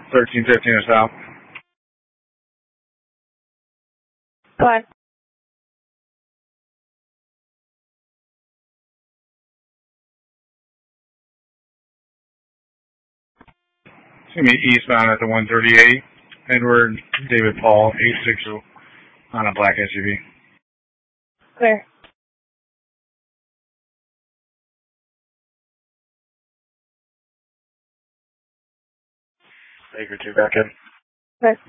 1315 or south. Go ahead. It's going to be eastbound at the 138. Edward David Paul, 860 on a black SUV. Clear. Baker 2 back in. Clear.